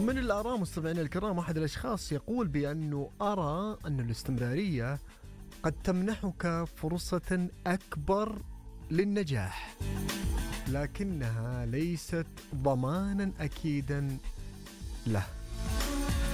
من الآراء مستمعينا الكرام، أحد الأشخاص يقول بأنه أرى أن الاستمرارية قد تمنحك فرصة أكبر للنجاح، لكنها ليست ضمانا أكيدا له.